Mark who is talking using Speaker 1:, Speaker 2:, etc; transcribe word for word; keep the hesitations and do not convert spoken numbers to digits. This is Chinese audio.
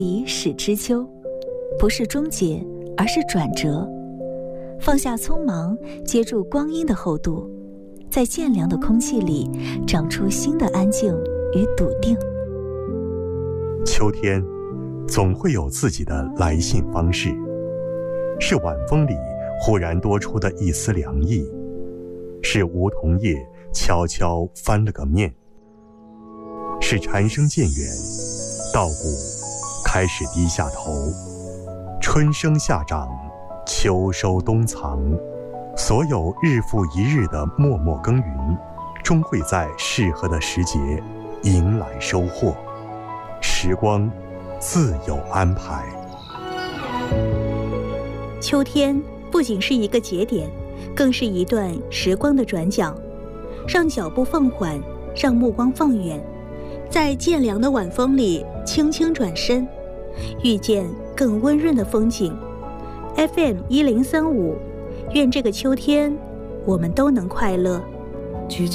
Speaker 1: 以始知秋，不是终结，而是转折。放下匆忙，接住光阴的厚度，在渐凉的空气里长出新的安静与笃定。
Speaker 2: 秋天总会有自己的来信方式，是晚风里忽然多出的一丝凉意，是梧桐叶悄悄翻了个面，是蝉声渐远，稻谷开始低下头，春生夏长，秋收冬藏，所有日复一日的默默耕耘，终会在适合的时节迎来收获。时光自有安排。
Speaker 3: 秋天不仅是一个节点，更是一段时光的转角，让脚步放缓，让目光放远，在渐凉的晚风里轻轻转身，遇见更温润的风景。 F M 一零三五，愿这个秋天我们都能快乐。